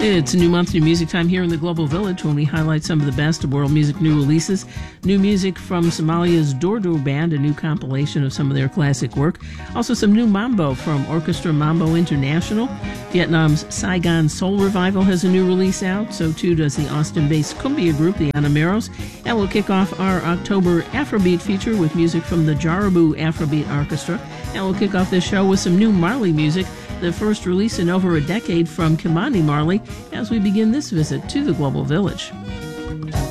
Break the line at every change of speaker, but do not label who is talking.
It's a new month, new music time here in the Global Village when we highlight some of the best of world music new releases. New music from Somalia's Durdur Band, a new compilation of some of their classic work. Also some new mambo from Orchestra Mambo International. Vietnam's Saigon Soul Revival has a new release out. So too does the Austin-based cumbia group, the Anameros. And we'll kick off our October Afrobeat feature with music from the Jarabu Afrobeat Orchestra. And we'll kick off this show with some new Marley music, the first release in over a decade from Kimani Marley, as we begin this visit to the Global Village.